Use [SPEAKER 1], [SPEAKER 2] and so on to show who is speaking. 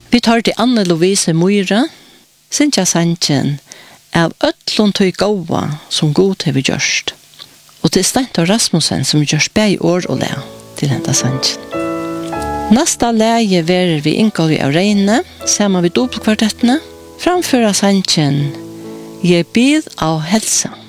[SPEAKER 1] Vi tar til Anne Lovise Myhre, Sintja Sanchen, av ötlund tøy gåva som god har vi gjørst. Og til Steintor Rasmussen som vi gjørst bæg år og le til henta Sanchen. Nasta leie verer vi Ingolvi av Reine, sammen vi dobbeltkvartettene, framføra Sanchen, Jeg bid av helsa.